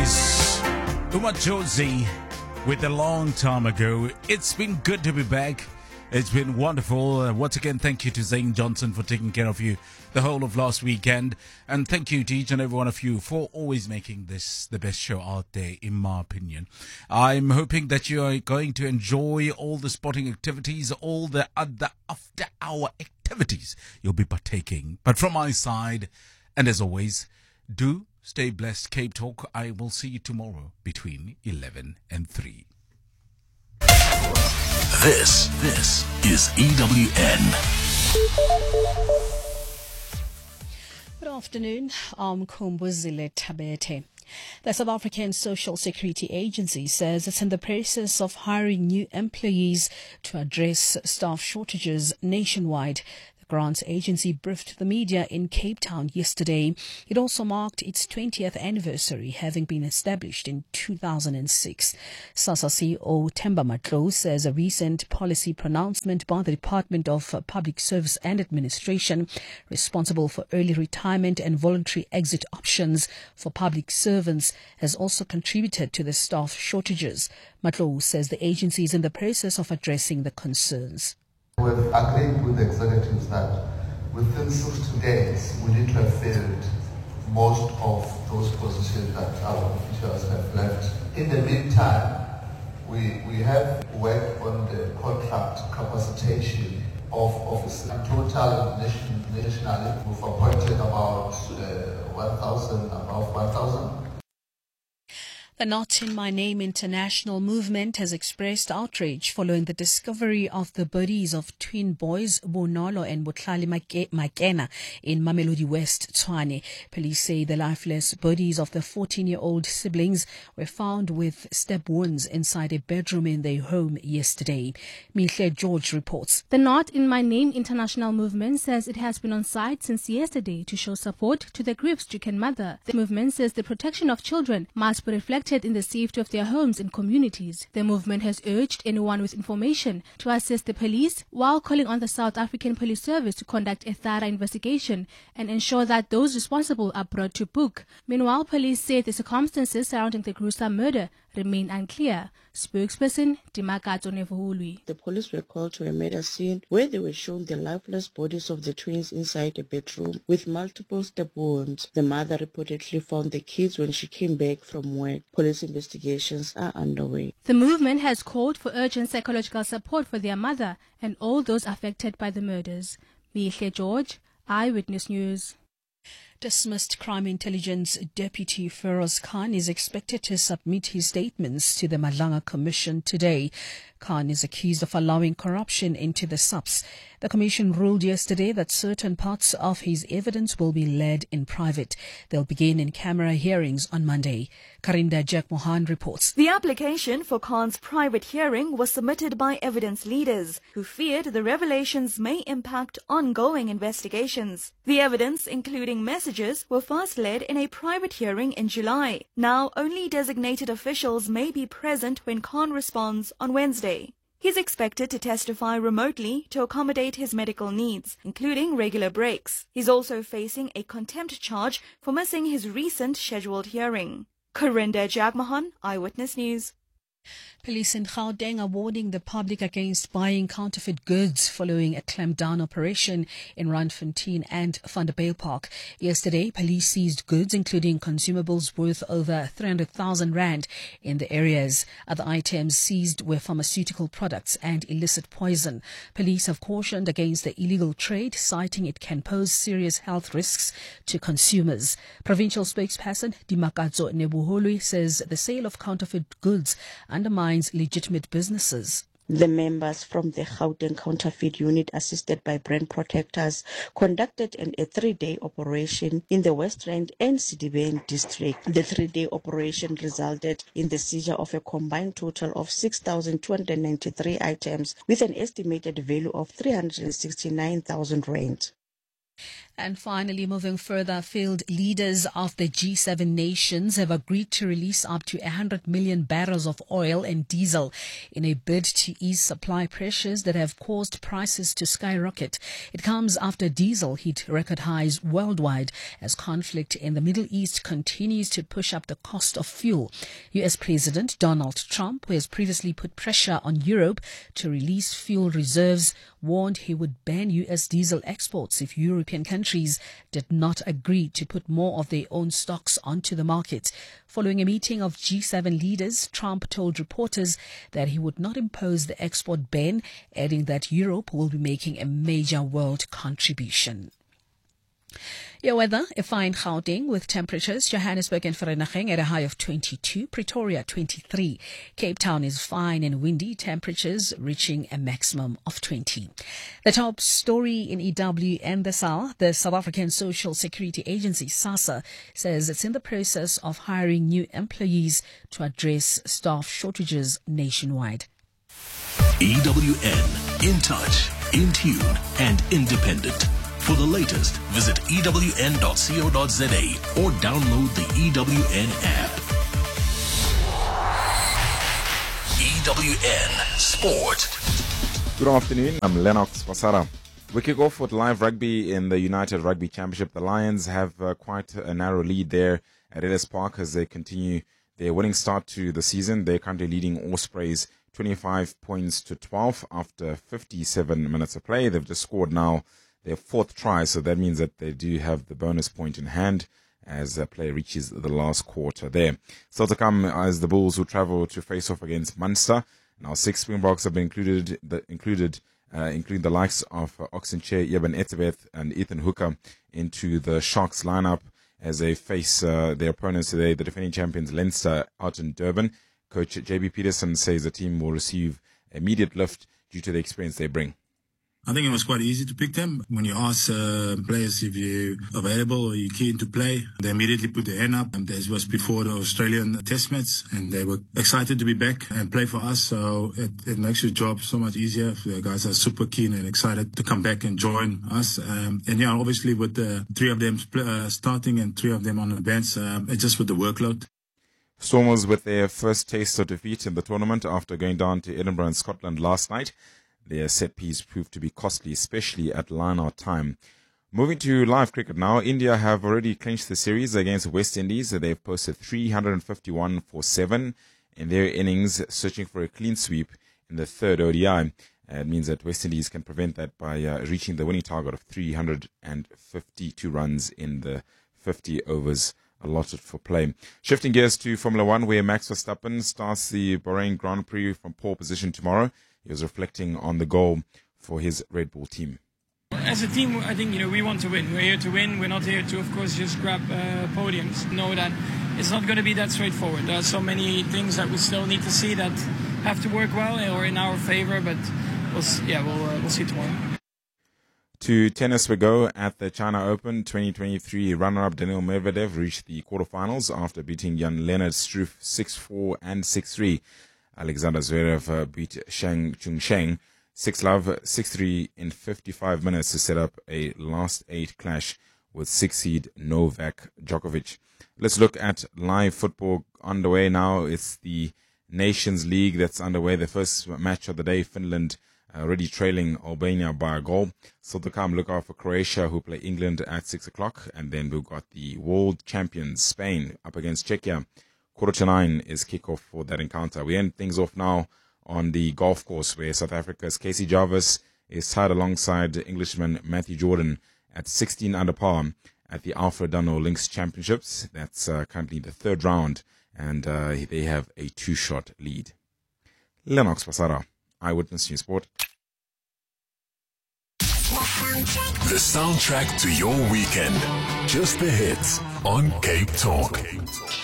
is Uma Josie with a long time ago. It's been good to be back. It's been wonderful. Once again, thank you to Zane Johnson for taking care of you the whole of last weekend. And thank you to each and every one of you for always making this the best show out there, in my opinion. I'm hoping that you are going to enjoy all the sporting activities, all the other after-hour activities you'll be partaking. But from my side, and as always, do stay blessed, Cape Talk. I will see you tomorrow between 11 and 3. This is EWN. Good afternoon. I'm Kumbuzile Tabete. The South African Social Security Agency says it's in the process of hiring new employees to address staff shortages nationwide. The grants agency briefed the media in Cape Town yesterday. It also marked its 20th anniversary, having been established in 2006. SASSA CEO Themba Matlou says a recent policy pronouncement by the Department of Public Service and Administration, responsible for early retirement and voluntary exit options for public servants, has also contributed to the staff shortages. Matlou says the agency is in the process of addressing the concerns. We've agreed with the executives that within 60 days we need to have filled most of those positions that our officials have left. In the meantime, we have worked on the contract capacitation of officers. In total, nationally, we've appointed about 1,000. The Not In My Name International movement has expressed outrage following the discovery of the bodies of twin boys Bonolo and Botlali Makena in Mamelodi West, Tshwane. Police say the lifeless bodies of the 14-year-old siblings were found with stab wounds inside a bedroom in their home yesterday. Mihle George reports. The Not In My Name International movement says it has been on site since yesterday to show support to the grief-stricken mother. The movement says the protection of children must be reflected in the safety of their homes and communities. The movement has urged anyone with information to assist the police, while calling on the South African Police Service to conduct a thorough investigation and ensure that those responsible are brought to book. Meanwhile, police say the circumstances surrounding the gruesome murder remain unclear. Spokesperson Dimakato Nevuhului. The police were called to a murder scene where they were shown the lifeless bodies of the twins inside a bedroom with multiple stab wounds. The mother reportedly found the kids when she came back from work. Police investigations are underway. The movement has called for urgent psychological support for their mother and all those affected by the murders. Mihle George, Eyewitness News. Dismissed Crime Intelligence Deputy Feroz Khan is expected to submit his statements to the Madlanga Commission today. Khan is accused of allowing corruption into the SAPS. The Commission ruled yesterday that certain parts of his evidence will be led in private. They'll begin in-camera hearings on Monday. Karinda Jack Mohan reports. The application for Khan's private hearing was submitted by evidence leaders who feared the revelations may impact ongoing investigations. The evidence, including messages, were first led in a private hearing in July. Now, only designated officials may be present when Khan responds on Wednesday. He's expected to testify remotely to accommodate his medical needs, including regular breaks. He's also facing a contempt charge for missing his recent scheduled hearing. Karinda Jagmohan, Eyewitness News. Police in Gauteng are warning the public against buying counterfeit goods following a clampdown operation in Randfontein and Vanderbijlpark. Yesterday, police seized goods including consumables worth over 300,000 rand in the areas. Other items seized were pharmaceutical products and illicit poison. Police have cautioned against the illegal trade, citing it can pose serious health risks to consumers. Provincial spokesperson Dimakato Nevuhului says the sale of counterfeit goods undermines legitimate businesses. The members from the Gauteng Counterfeit Unit, assisted by brand protectors, conducted a 3-day operation in the West Rand and Sedibeng district. The 3-day operation resulted in the seizure of a combined total of 6,293 items with an estimated value of 369,000 rand. And finally, moving further, field leaders of the G7 nations have agreed to release up to 100 million barrels of oil and diesel in a bid to ease supply pressures that have caused prices to skyrocket. It comes after diesel hit record highs worldwide as conflict in the Middle East continues to push up the cost of fuel. U.S. President Donald Trump, who has previously put pressure on Europe to release fuel reserves, warned he would ban U.S. diesel exports if European countries did not agree to put more of their own stocks onto the market. Following a meeting of G7 leaders, Trump told reporters that he would not impose the export ban, adding that Europe will be making a major world contribution. Your weather, a fine Gauteng with temperatures, Johannesburg and Vereeniging at a high of 22, Pretoria 23. Cape Town is fine and windy, temperatures reaching a maximum of 20. The top story in EW and the South African Social Security Agency, SASSA, says it's in the process of hiring new employees to address staff shortages nationwide. EWN, in touch, in tune, and independent. For the latest, visit ewn.co.za or download the EWN app. EWN Sport. Good afternoon, I'm Lennox Vasara. We kick off with live rugby in the United Rugby Championship. The Lions have quite a narrow lead there at Ellis Park as they continue their winning start to the season. They're currently leading Ospreys 25 points to 12 after 57 minutes of play. They've just scored now their fourth try, so that means that they do have the bonus point in hand as the play reaches the last quarter there. Still to come as the Bulls who travel to face off against Munster. Now 6 Springboks have been including the likes of Oxenchair, Yeben Etzebeth and Ethan Hooker into the Sharks lineup as they face their opponents today, the defending champions Leinster out in Durban. Coach JB Peterson says the team will receive immediate lift due to the experience they bring. I think it was quite easy to pick them. When you ask players if you're available or you're keen to play, they immediately put their hand up. This was before the Australian test match, and they were excited to be back and play for us. So it makes your job so much easier. The guys are super keen and excited to come back and join us. And yeah, obviously with the 3 of them starting and 3 of them on the bench, it's just with the workload. Stormers with their first taste of defeat in the tournament after going down to Edinburgh in Scotland last night. Their set piece proved to be costly, especially at line-out time. Moving to live cricket now, India have already clinched the series against West Indies. They've posted 351 for 7 in their innings, searching for a clean sweep in the third ODI. It means that West Indies can prevent that by reaching the winning target of 352 runs in the 50 overs allotted for play. Shifting gears to Formula 1, where Max Verstappen starts the Bahrain Grand Prix from pole position tomorrow. He was reflecting on the goal for his Red Bull team. As a team, I think we want to win. We're here to win. We're not here to, of course, just grab podiums. Know that it's not going to be that straightforward. There are so many things that we still need to see that have to work well or in our favor. But we'll see tomorrow. To tennis we go. At the China Open 2023, runner-up Daniil Medvedev reached the quarterfinals after beating Jan-Lennard Struff 6-4 and 6-3. Alexander Zverev beat Shang Chunsheng 6-love, 6-3 in 55 minutes to set up a last 8 clash with 6-seed Novak Djokovic. Let's look at live football underway now. It's the Nations League that's underway. The first match of the day, Finland already trailing Albania by a goal. Still to come, look out for Croatia, who play England at 6 o'clock. And then we've got the world champions, Spain, up against Czechia. 8:45 is kickoff for that encounter. We end things off now on the golf course, where South Africa's Casey Jarvis is tied alongside Englishman Matthew Jordan at 16 under par at the Alfred Dunhill Links Championships. That's currently the 3rd round, and they have a 2-shot lead. Lennox Pasara, Eyewitness News Sport. The soundtrack to your weekend. Just the hits on Cape Talk.